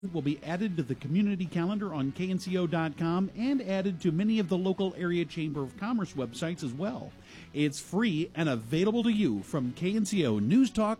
will be added to the community calendar on knco.com and added to many of the local area Chamber of Commerce websites as well. It's free and available to you from KNCO News Talk